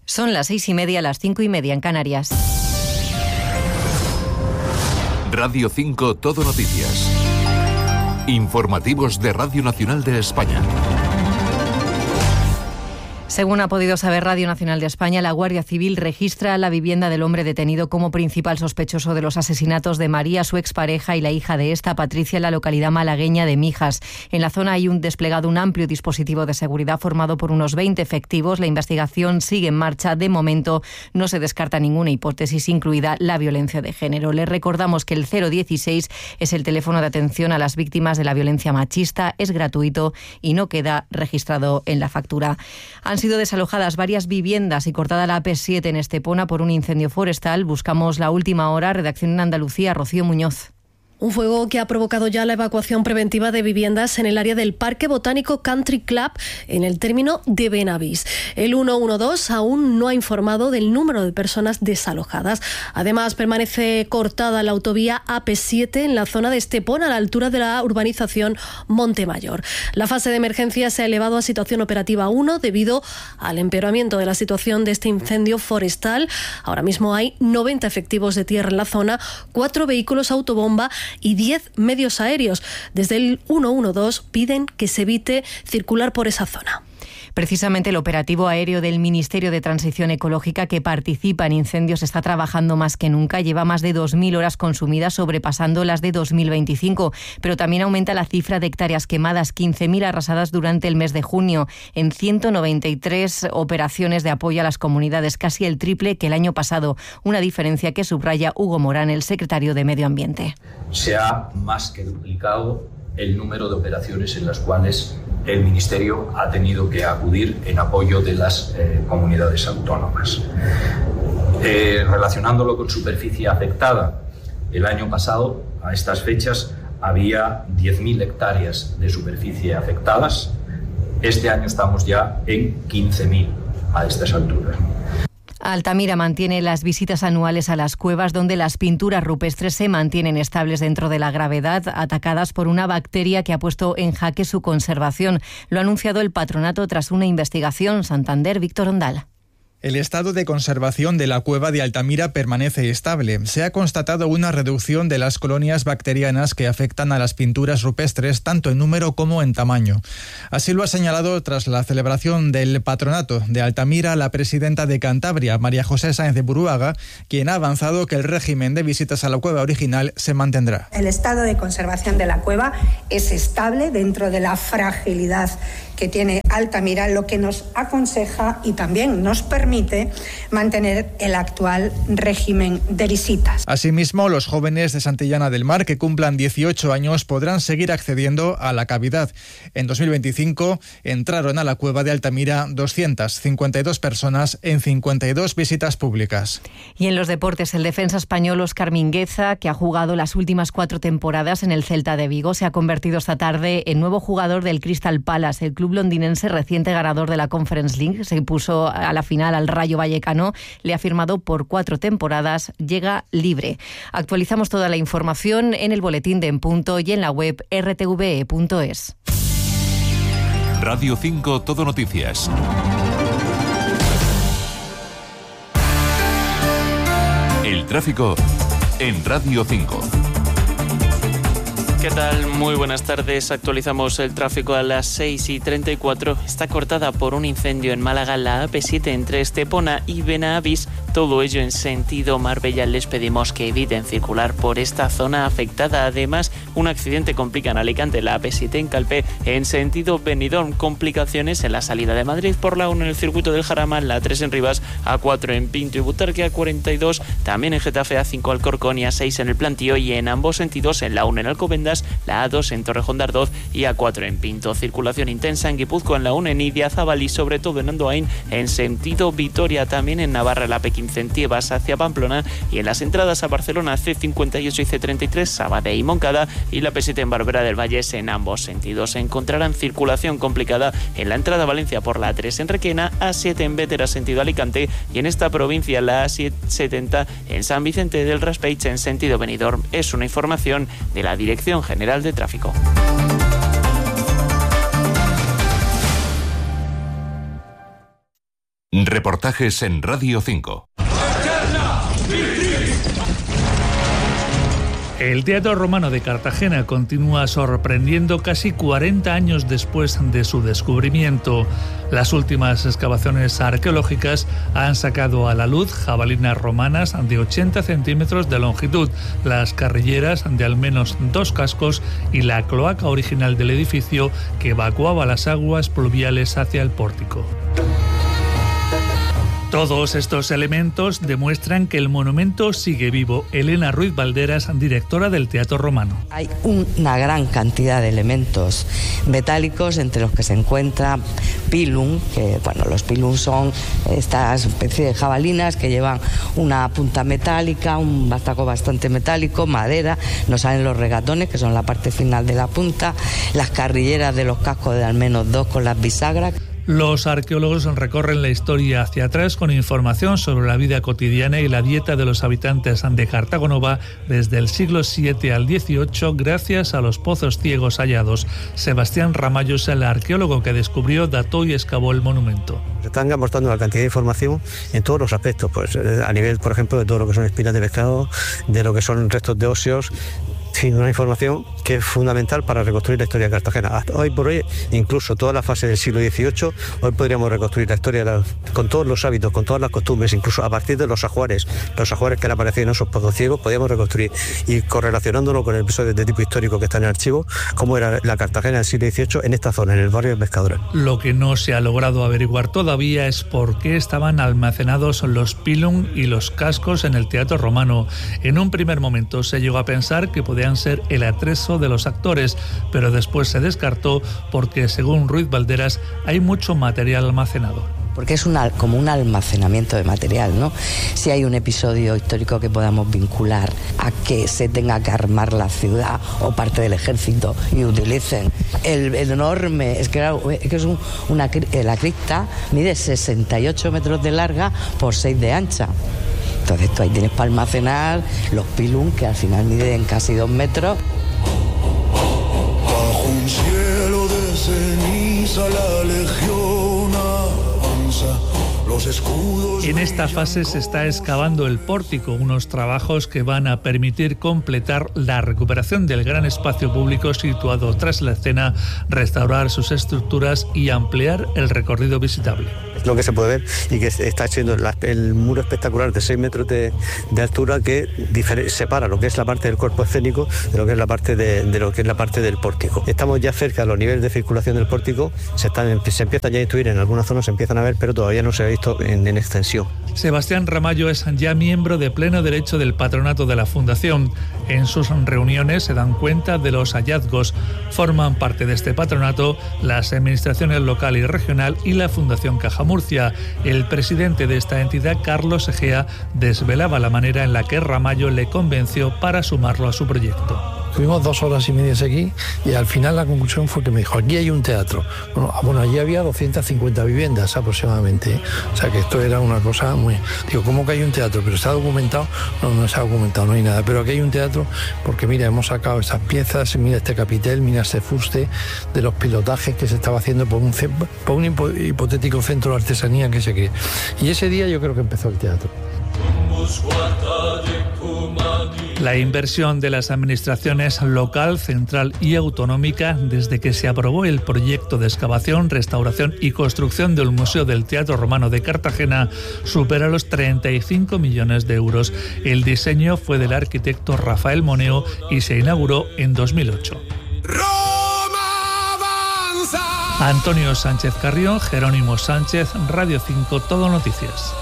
Son las 6:30, las 5:30 en Canarias. Radio 5 Todo Noticias. Informativos de Radio Nacional de España. Según ha podido saber Radio Nacional de España, la Guardia Civil registra la vivienda del hombre detenido como principal sospechoso de los asesinatos de María, su expareja, y la hija de esta, Patricia, en la localidad malagueña de Mijas. En la zona hay desplegado un amplio dispositivo de seguridad formado por unos 20 efectivos. La investigación sigue en marcha. De momento no se descarta ninguna hipótesis, incluida la violencia de género. Les recordamos que el 016 es el teléfono de atención a las víctimas de la violencia machista. Es gratuito y no queda registrado en la factura. Han sido desalojadas varias viviendas y cortada la AP7 en Estepona por un incendio forestal. Buscamos la última hora. Redacción en Andalucía, Rocío Muñoz. Un fuego que ha provocado ya la evacuación preventiva de viviendas en el área del Parque Botánico Country Club en el término de Benavís. El 112 aún no ha informado del número de personas desalojadas. Además, permanece cortada la autovía AP7 en la zona de Estepona, a la altura de la urbanización Montemayor. La fase de emergencia se ha elevado a situación operativa 1 debido al empeoramiento de la situación de este incendio forestal. Ahora mismo hay 90 efectivos de tierra en la zona, 4 vehículos autobomba y 10 medios aéreos. Desde el 112 piden que se evite circular por esa zona. Precisamente el operativo aéreo del Ministerio de Transición Ecológica, que participa en incendios, está trabajando más que nunca. Lleva más de 2.000 horas consumidas, sobrepasando las de 2025. Pero también aumenta la cifra de hectáreas quemadas, 15.000 arrasadas durante el mes de junio, en 193 operaciones de apoyo a las comunidades, casi el triple que el año pasado. Una diferencia que subraya Hugo Morán, el secretario de Medio Ambiente. Se ha más que duplicado el número de operaciones en las cuales el Ministerio ha tenido que acudir en apoyo de las comunidades autónomas. Relacionándolo con superficie afectada, el año pasado, a estas fechas, había 10.000 hectáreas de superficie afectadas. Este año estamos ya en 15.000 a estas alturas. Altamira mantiene las visitas anuales a las cuevas, donde las pinturas rupestres se mantienen estables dentro de la gravedad, atacadas por una bacteria que ha puesto en jaque su conservación. Lo ha anunciado el patronato tras una investigación. Santander, Víctor Ondal. El estado de conservación de la cueva de Altamira permanece estable. Se ha constatado una reducción de las colonias bacterianas que afectan a las pinturas rupestres, tanto en número como en tamaño. Así lo ha señalado tras la celebración del patronato de Altamira la presidenta de Cantabria, María José Sáenz de Buruaga, quien ha avanzado que el régimen de visitas a la cueva original se mantendrá. El estado de conservación de la cueva es estable dentro de la fragilidad que tiene Altamira, lo que nos aconseja y también nos permite mantener el actual régimen de visitas. Asimismo, los jóvenes de Santillana del Mar que cumplan 18 años podrán seguir accediendo a la cavidad. En 2025 entraron a la cueva de Altamira 252 personas en 52 visitas públicas. Y en los deportes, el defensa español Óscar Mingueza, que ha jugado las últimas 4 temporadas en el Celta de Vigo, se ha convertido esta tarde en nuevo jugador del Crystal Palace. El club londinense, reciente ganador de la Conference League, se impuso a la final al Rayo Vallecano, le ha firmado por 4 temporadas, llega libre. Actualizamos toda la información en el boletín de En Punto y en la web rtve.es. Radio 5 Todo Noticias. El tráfico en Radio 5. ¿Qué tal? Muy buenas tardes. Actualizamos el tráfico a las 6:34. Está cortada por un incendio en Málaga la AP7 entre Estepona y Benavís. Todo ello en sentido Marbella. Les pedimos que eviten circular por esta zona afectada. Además, un accidente complica en Alicante la AP7 en Calpe en sentido Benidorm. Complicaciones en la salida de Madrid por la 1 en el circuito del Jarama, la 3 en Rivas, A4 en Pinto y Butarque, A42 también en Getafe, A5 Alcorcón y A6 en el Plantío, y en ambos sentidos en la 1 en Alcobendas, la A2 en Torrejón de Ardoz y A4 en Pinto. Circulación intensa en Guipúzcoa en la 1 en Idiazábal y sobre todo en Andoain en sentido Vitoria. También en Navarra la P15 en Tiebas hacia Pamplona, y en las entradas a Barcelona C58 y C33 Sabadell y Moncada, y la P7 en Barbera del Valle en ambos sentidos. Encontrarán circulación complicada en la entrada a Valencia por la A3 en Requena, A7 en Bétera sentido Alicante, y en esta provincia la A770 en San Vicente del Raspeig en sentido Benidorm. Es una información de la Dirección General de Tráfico. Reportajes en Radio 5. El Teatro Romano de Cartagena continúa sorprendiendo casi 40 años después de su descubrimiento. Las últimas excavaciones arqueológicas han sacado a la luz jabalinas romanas de 80 centímetros de longitud, las carrilleras de al menos 2 cascos y la cloaca original del edificio que evacuaba las aguas pluviales hacia el pórtico. Todos estos elementos demuestran que el monumento sigue vivo. Elena Ruiz Valderas, directora del Teatro Romano. Hay una gran cantidad de elementos metálicos, entre los que se encuentra pilum, que los pilum son estas especies de jabalinas que llevan una punta metálica, un bastaco bastante metálico, madera, nos salen los regatones, que son la parte final de la punta, las carrilleras de los cascos de al menos 2 con las bisagras. Los arqueólogos recorren la historia hacia atrás con información sobre la vida cotidiana y la dieta de los habitantes de Cartago Nova desde el siglo VII al XVIII gracias a los pozos ciegos hallados. Sebastián Ramallo es el arqueólogo que descubrió, dató y excavó el monumento. Están aportando una cantidad de información en todos los aspectos, pues a nivel, por ejemplo, de todo lo que son espinas de pescado, de lo que son restos de óseos. Sí, una información que es fundamental para reconstruir la historia de Cartagena. Hasta hoy por hoy, incluso toda la fase del siglo XVIII, hoy podríamos reconstruir la historia con todos los hábitos, con todas las costumbres, incluso a partir de los ajuares que han aparecido en esos pozos ciegos, podríamos reconstruir, y correlacionándolo con el episodio de tipo histórico que está en el archivo, cómo era la Cartagena del siglo XVIII en esta zona, en el barrio de Pescadores. Lo que no se ha logrado averiguar todavía es por qué estaban almacenados los pilum y los cascos en el Teatro Romano. En un primer momento se llegó a pensar que podían ser el atrezo de los actores, pero después se descartó porque, según Ruiz Valderas, hay mucho material almacenado. Porque es como un almacenamiento de material, ¿no? Si hay un episodio histórico que podamos vincular a que se tenga que armar la ciudad o parte del ejército y utilicen el enorme, la cripta mide 68 metros de larga por 6 de ancha. Entonces tú ahí tienes para almacenar los pilum, que al final miden casi 2 metros. Bajo un cielo de ceniza la legión avanza. En esta fase se está excavando el pórtico, unos trabajos que van a permitir completar la recuperación del gran espacio público situado tras la escena, restaurar sus estructuras y ampliar el recorrido visitable. Es lo que se puede ver y que está siendo el muro espectacular de 6 metros de altura que separa lo que es la parte del cuerpo escénico de lo que es la parte del pórtico. Estamos ya cerca de los niveles de circulación del pórtico, se empiezan ya a intuir, en algunas zonas se empiezan a ver, pero todavía no se ha visto en extensión. Sebastián Ramallo es ya miembro de pleno derecho del patronato de la Fundación. En sus reuniones se dan cuenta de los hallazgos. Forman parte de este patronato las administraciones local y regional y la Fundación Caja Murcia. El presidente de esta entidad, Carlos Egea, desvelaba la manera en la que Ramallo le convenció para sumarlo a su proyecto. Tuvimos 2 horas y media aquí y al final la conclusión fue que me dijo, aquí hay un teatro. Bueno, allí había 250 viviendas aproximadamente. O sea que esto era una cosa muy... Digo, ¿cómo que hay un teatro? ¿Pero está documentado? No está documentado, no hay nada. Pero aquí hay un teatro porque, mira, hemos sacado estas piezas, mira este capitel, mira este fuste de los pilotajes que se estaba haciendo por un hipotético centro de artesanía que se cree. Y ese día yo creo que empezó el teatro. La inversión de las administraciones local, central y autonómica desde que se aprobó el proyecto de excavación, restauración y construcción del Museo del Teatro Romano de Cartagena supera los 35 millones de euros. El diseño fue del arquitecto Rafael Moneo y se inauguró en 2008. Antonio Sánchez Carrión, Jerónimo Sánchez, Radio 5, Todo Noticias.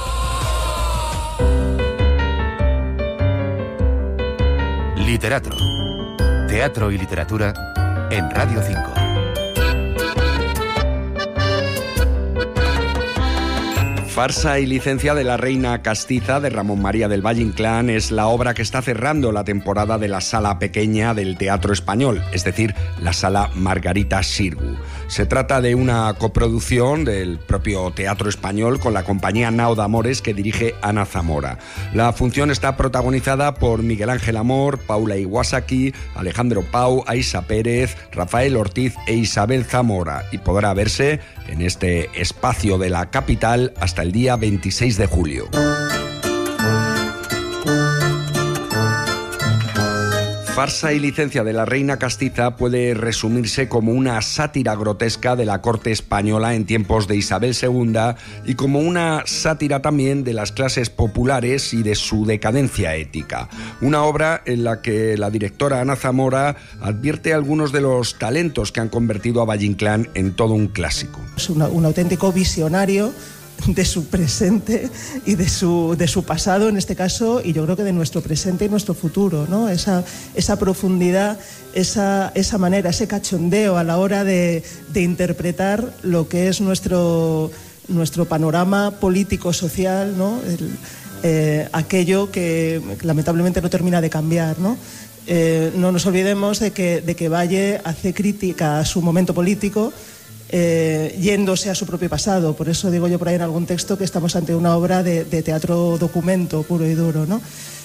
Literatro. Teatro y literatura en Radio 5. Farsa y licencia de la Reina Castiza de Ramón María del Valle Inclán es la obra que está cerrando la temporada de la Sala Pequeña del Teatro Español, es decir, la Sala Margarita Xirgu. Se trata de una coproducción del propio Teatro Español con la compañía Nao de Amores que dirige Ana Zamora. La función está protagonizada por Miguel Ángel Amor, Paula Iwasaki, Alejandro Pau, Aisa Pérez, Rafael Ortiz e Isabel Zamora y podrá verse en este espacio de la capital hasta hasta el día 26 de julio. Farsa y licencia de la reina castiza puede resumirse como una sátira grotesca de la corte española en tiempos de Isabel II y como una sátira también de las clases populares y de su decadencia ética. Una obra en la que la directora Ana Zamora advierte algunos de los talentos que han convertido a Valle Inclán en todo un clásico. Es un auténtico visionario de su presente y de su pasado en este caso, y yo creo que de nuestro presente y nuestro futuro, ¿no? Esa profundidad, esa manera, ese cachondeo a la hora de interpretar lo que es nuestro panorama político-social, ¿no? Aquello que lamentablemente no termina de cambiar, ¿no? No nos olvidemos de que Valle hace crítica a su momento político, yéndose a su propio pasado. Por eso digo yo por ahí en algún texto que estamos ante una obra de teatro documento puro y duro, ¿no?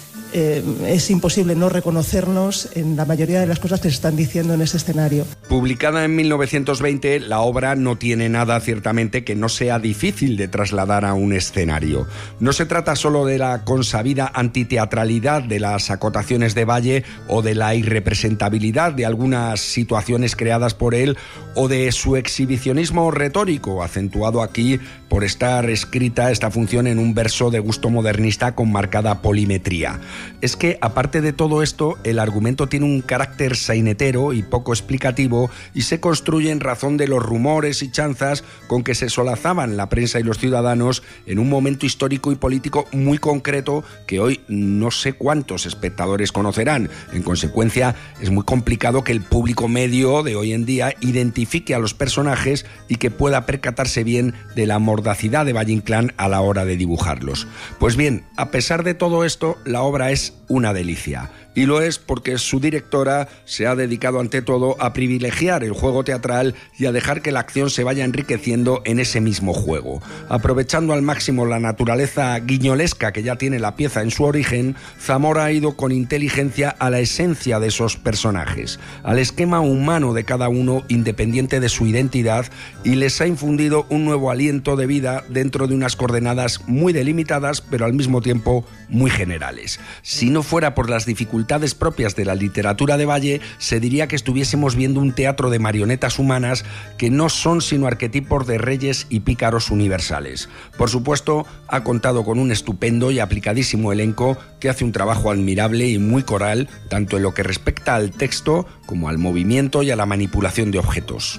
Es imposible no reconocernos en la mayoría de las cosas que se están diciendo en ese escenario. Publicada en 1920, la obra no tiene nada ciertamente que no sea difícil de trasladar a un escenario. No se trata solo de la consabida antiteatralidad de las acotaciones de Valle o de la irrepresentabilidad de algunas situaciones creadas por él o de su exhibicionismo retórico, acentuado aquí por estar escrita esta función en un verso de gusto modernista con marcada polimetría. Es que, aparte de todo esto, el argumento tiene un carácter sainetero y poco explicativo y se construye en razón de los rumores y chanzas con que se solazaban la prensa y los ciudadanos en un momento histórico y político muy concreto que hoy no sé cuántos espectadores conocerán. En consecuencia, es muy complicado que el público medio de hoy en día identifique a los personajes y que pueda percatarse bien de la mordacidad de Valle Inclán a la hora de dibujarlos. Pues bien, a pesar de todo esto, la obra es una delicia. Y lo es porque su directora se ha dedicado ante todo a privilegiar el juego teatral y a dejar que la acción se vaya enriqueciendo en ese mismo juego. Aprovechando al máximo la naturaleza guiñolesca que ya tiene la pieza en su origen, Zamora ha ido con inteligencia a la esencia de esos personajes, al esquema humano de cada uno independiente de su identidad, y les ha infundido un nuevo aliento de vida dentro de unas coordenadas muy delimitadas pero al mismo tiempo muy generales. Si no fuera por las dificultades propias de la literatura de Valle, se diría que estuviésemos viendo un teatro de marionetas humanas que no son sino arquetipos de reyes y pícaros universales. Por supuesto, ha contado con un estupendo y aplicadísimo elenco que hace un trabajo admirable y muy coral, tanto en lo que respecta al texto como al movimiento y a la manipulación de objetos.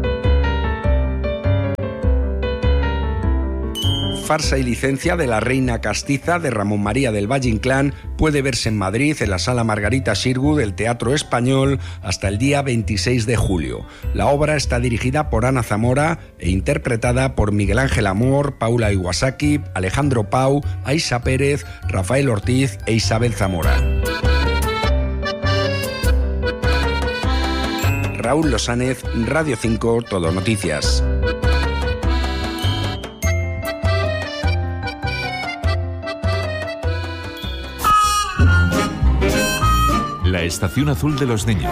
Farsa y licencia de la reina castiza de Ramón María del Valle Inclán puede verse en Madrid en la Sala Margarita Xirgu del Teatro Español hasta el día 26 de julio. La obra está dirigida por Ana Zamora e interpretada por Miguel Ángel Amor, Paula Iwasaki, Alejandro Pau, Aisha Pérez, Rafael Ortiz e Isabel Zamora. Raúl Losánez, Radio 5, Todo Noticias. La Estación Azul de los Niños.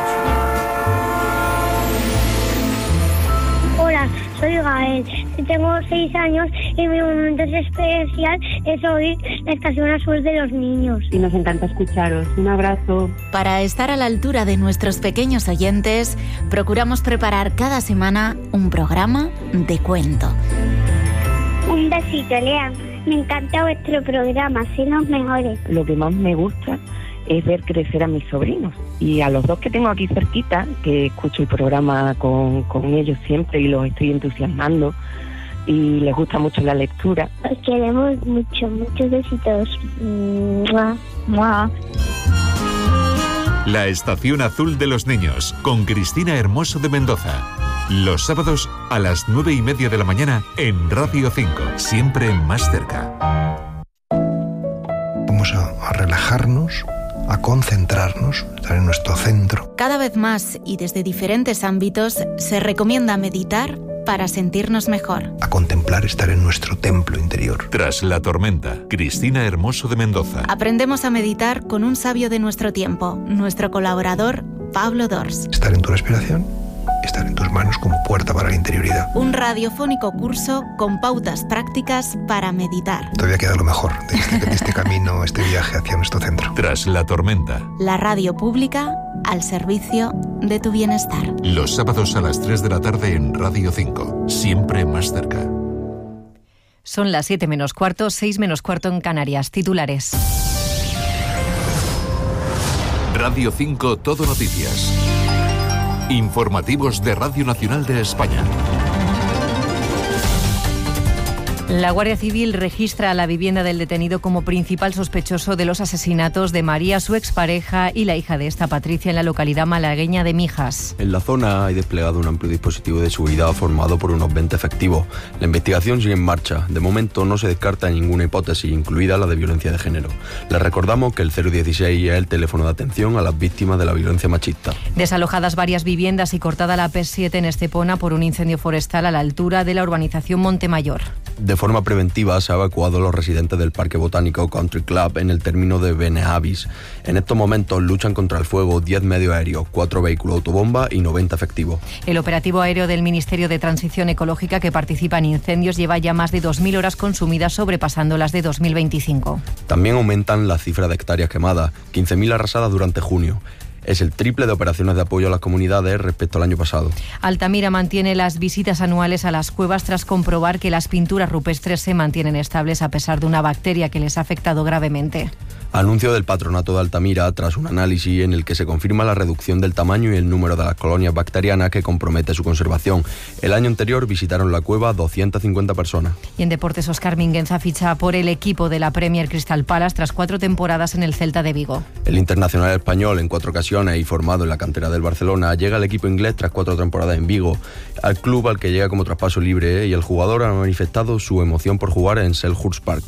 Hola, soy Gael, tengo 6 años y mi momento especial es oír la Estación Azul de los Niños. Y nos encanta escucharos. Un abrazo. Para estar a la altura de nuestros pequeños oyentes, procuramos preparar cada semana un programa de cuento. Un besito, Lea. Me encanta vuestro programa, sois los mejores. Lo que más me gusta es ver crecer a mis sobrinos. Y a los dos que tengo aquí cerquita, que escucho el programa con ellos siempre y los estoy entusiasmando, y les gusta mucho la lectura. Os queremos mucho, muchos besitos. ¡Mua! ¡Mua! La Estación Azul de los Niños, con Cristina Hermoso de Mendoza. Los sábados a las 9:30 de la mañana en Radio 5, siempre más cerca. Vamos a relajarnos, a concentrarnos, estar en nuestro centro. Cada vez más y desde diferentes ámbitos se recomienda meditar para sentirnos mejor. A contemplar, estar en nuestro templo interior. Tras la tormenta, Cristina Hermoso de Mendoza. Aprendemos a meditar con un sabio de nuestro tiempo, nuestro colaborador Pablo Dors. Estar en tu respiración estar en tus manos como puerta para la interioridad. Un radiofónico curso con pautas prácticas para meditar. Todavía queda lo mejor de este camino, este viaje hacia nuestro centro. Tras la tormenta. La radio pública al servicio de tu bienestar. Los sábados a las 3 de la tarde en Radio 5. Siempre más cerca. Son las 7 menos cuarto, 6 menos cuarto en Canarias. Titulares. Radio 5 Todo Noticias. Informativos de Radio Nacional de España. La Guardia Civil registra la vivienda del detenido como principal sospechoso de los asesinatos de María, su expareja, y la hija de esta, Patricia, en la localidad malagueña de Mijas. En la zona hay desplegado un amplio dispositivo de seguridad formado por unos 20 efectivos. La investigación sigue en marcha. De momento no se descarta ninguna hipótesis, incluida la de violencia de género. Les recordamos que el 016 es el teléfono de atención a las víctimas de la violencia machista. Desalojadas varias viviendas y cortada la P7 en Estepona por un incendio forestal a la altura de la urbanización Montemayor. De forma preventiva se ha evacuado a los residentes del Parque Botánico Country Club en el término de Benavis. En estos momentos luchan contra el fuego 10 medios aéreos, 4 vehículos autobomba y 90 efectivos. El operativo aéreo del Ministerio de Transición Ecológica, que participa en incendios, lleva ya más de 2.000 horas consumidas, sobrepasando las de 2025. También aumentan las cifras de hectáreas quemadas, 15.000 arrasadas durante junio. Es el triple de operaciones de apoyo a las comunidades respecto al año pasado. Altamira mantiene las visitas anuales a las cuevas tras comprobar que las pinturas rupestres se mantienen estables a pesar de una bacteria que les ha afectado gravemente. Anuncio del Patronato de Altamira tras un análisis en el que se confirma la reducción del tamaño y el número de las colonias bacterianas que compromete su conservación. El año anterior visitaron la cueva 250 personas. Y en deportes, Óscar Mingueza ficha por el equipo de la Premier Crystal Palace tras 4 temporadas en el Celta de Vigo. El internacional español, en 4 ocasiones y formado en la cantera del Barcelona, llega al equipo inglés tras 4 temporadas en Vigo, al club al que llega como traspaso libre, y el jugador ha manifestado su emoción por jugar en Selhurst Park.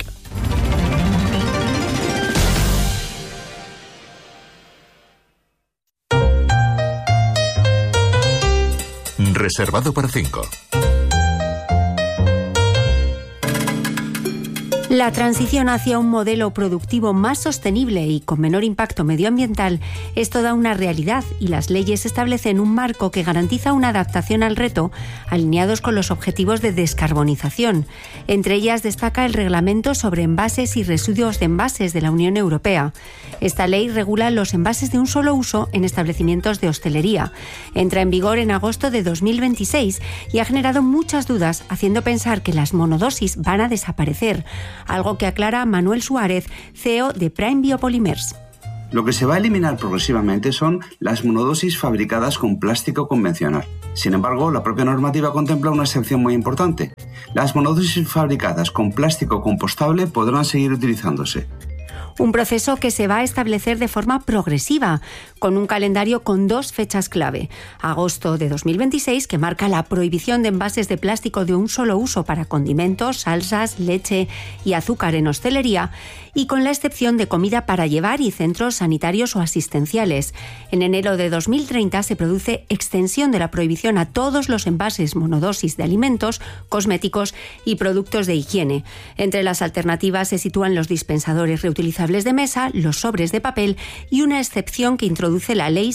Reservado para 5. La transición hacia un modelo productivo más sostenible y con menor impacto medioambiental es toda una realidad, y las leyes establecen un marco que garantiza una adaptación al reto alineados con los objetivos de descarbonización. Entre ellas destaca el Reglamento sobre envases y residuos de envases de la Unión Europea. Esta ley regula los envases de un solo uso en establecimientos de hostelería. Entra en vigor en agosto de 2026 y ha generado muchas dudas, haciendo pensar que las monodosis van a desaparecer, algo que aclara Manuel Suárez, CEO de Prime Biopolymers. Lo que se va a eliminar progresivamente son las monodosis fabricadas con plástico convencional. Sin embargo, la propia normativa contempla una excepción muy importante. Las monodosis fabricadas con plástico compostable podrán seguir utilizándose. Un proceso que se va a establecer de forma progresiva, con un calendario con 2 fechas clave. Agosto de 2026, que marca la prohibición de envases de plástico de un solo uso para condimentos, salsas, leche y azúcar en hostelería, y con la excepción de comida para llevar y centros sanitarios o asistenciales. En enero de 2030 se produce extensión de la prohibición a todos los envases monodosis de alimentos, cosméticos y productos de higiene. Entre las alternativas se sitúan los dispensadores reutilizables de mesa, los sobres de papel y una excepción que introduce la Ley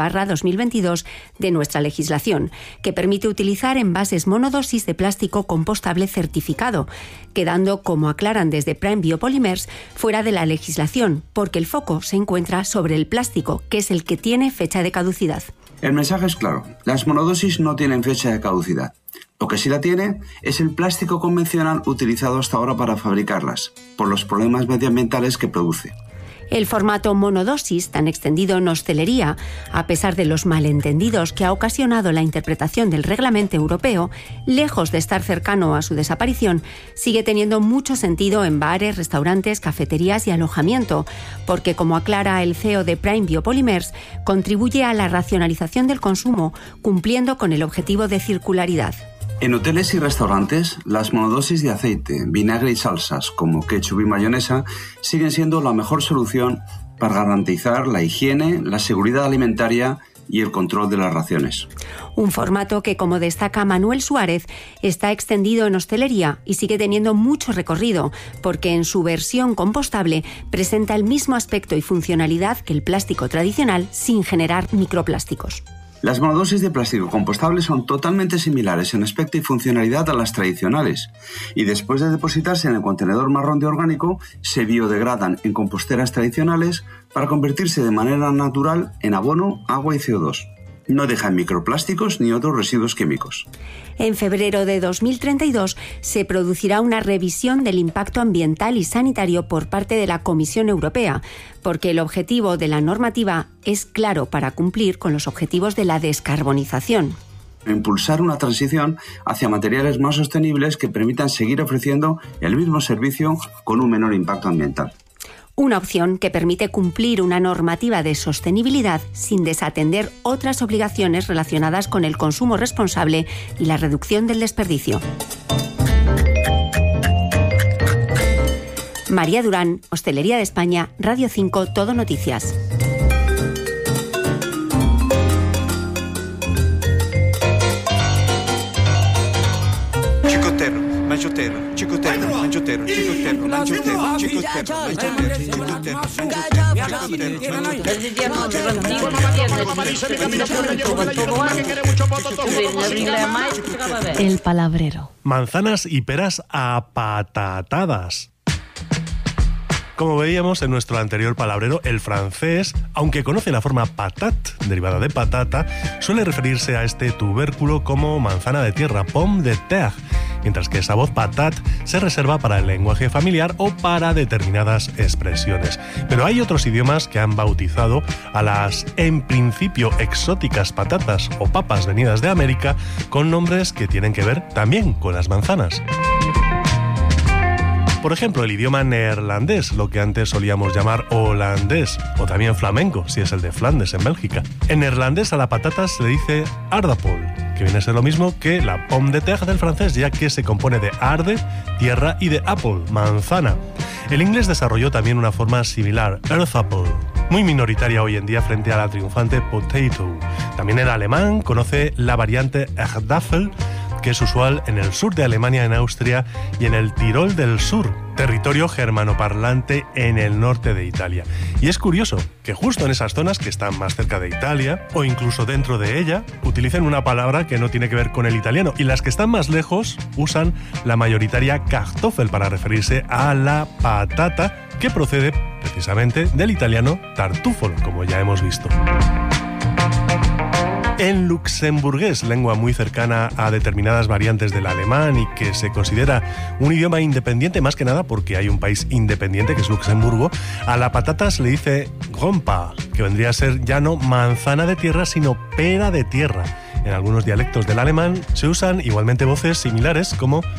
7/2022 de nuestra legislación, que permite utilizar envases monodosis de plástico compostable certificado, quedando, como aclaran desde Prime Biopolymers, fuera de la legislación, porque el foco se encuentra sobre el plástico, que es el que tiene fecha de caducidad. El mensaje es claro: las monodosis no tienen fecha de caducidad. Lo que sí la tiene es el plástico convencional utilizado hasta ahora para fabricarlas, por los problemas medioambientales que produce. El formato monodosis, tan extendido en hostelería, a pesar de los malentendidos que ha ocasionado la interpretación del reglamento europeo, lejos de estar cercano a su desaparición, sigue teniendo mucho sentido en bares, restaurantes, cafeterías y alojamiento, porque, como aclara el CEO de Prime Biopolymers, contribuye a la racionalización del consumo, cumpliendo con el objetivo de circularidad. En hoteles y restaurantes, las monodosis de aceite, vinagre y salsas, como ketchup y mayonesa, siguen siendo la mejor solución para garantizar la higiene, la seguridad alimentaria y el control de las raciones. Un formato que, como destaca Manuel Suárez, está extendido en hostelería y sigue teniendo mucho recorrido, porque en su versión compostable presenta el mismo aspecto y funcionalidad que el plástico tradicional sin generar microplásticos. Las monodosis de plástico compostable son totalmente similares en aspecto y funcionalidad a las tradicionales y después de depositarse en el contenedor marrón de orgánico se biodegradan en composteras tradicionales para convertirse de manera natural en abono, agua y CO2. No dejan microplásticos ni otros residuos químicos. En febrero de 2032 se producirá una revisión del impacto ambiental y sanitario por parte de la Comisión Europea, porque el objetivo de la normativa es claro para cumplir con los objetivos de la descarbonización. Impulsar una transición hacia materiales más sostenibles que permitan seguir ofreciendo el mismo servicio con un menor impacto ambiental. Una opción que permite cumplir una normativa de sostenibilidad sin desatender otras obligaciones relacionadas con el consumo responsable y la reducción del desperdicio. María Durán, Hostelería de España, Radio 5, Todo Noticias. El palabrero. Manzanas y peras apatatadas. Como veíamos en nuestro anterior palabrero, el francés, aunque conoce la forma patate, derivada de patata, suele referirse a este tubérculo como manzana de tierra, pomme de terre, mientras que esa voz patate se reserva para el lenguaje familiar o para determinadas expresiones. Pero hay otros idiomas que han bautizado a las, en principio, exóticas patatas o papas venidas de América con nombres que tienen que ver también con las manzanas. Por ejemplo, el idioma neerlandés, lo que antes solíamos llamar holandés, o también flamenco, si es el de Flandes, en Bélgica. En neerlandés a la patata se le dice aardappel, que viene a ser lo mismo que la pomme de terre del francés, ya que se compone de aarde, tierra, y de apple, manzana. El inglés desarrolló también una forma similar, earth apple, muy minoritaria hoy en día frente a la triunfante potato. También el alemán conoce la variante Erdäpfel, que es usual en el sur de Alemania, en Austria y en el Tirol del Sur, territorio germanoparlante en el norte de Italia. Y es curioso que justo en esas zonas que están más cerca de Italia, o incluso dentro de ella, utilicen una palabra que no tiene que ver con el italiano, y las que están más lejos usan la mayoritaria Kartoffel para referirse a la patata, que procede precisamente del italiano tartufolo, como ya hemos visto. En luxemburgués, lengua muy cercana a determinadas variantes del alemán y que se considera un idioma independiente, más que nada porque hay un país independiente que es Luxemburgo, a la patata se le dice grompa, que vendría a ser ya no manzana de tierra, sino pera de tierra. En algunos dialectos del alemán se usan igualmente voces similares como